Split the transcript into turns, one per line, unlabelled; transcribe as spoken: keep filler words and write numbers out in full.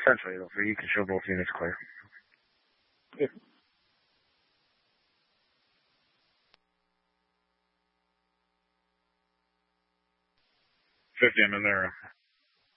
Essentially, though, so you can show both units clear. Yeah. fifty, I'm in there.